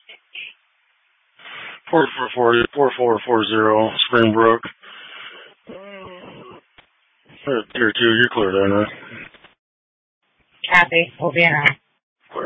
.4440 Springbrook. Tier 2, you're clear there, man. Copy. We'll be around.